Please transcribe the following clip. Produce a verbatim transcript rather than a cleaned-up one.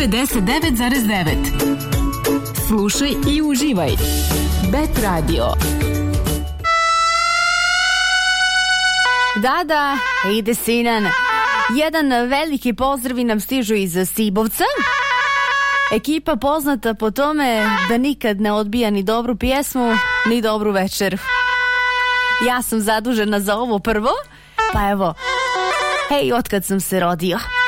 devedeset devet zarez devet. Slušaj i uživaj. Bet Radio. Da, da, ide Sinan. Jedan veliki pozdrav nam stižu iz Sibovca. Ekipa poznata po tome da nikad ne odbija ni dobru pjesmu, ni dobru večer. Ja sam zadužena za ovo prvo, pa evo, hej, otkad sam se rodio.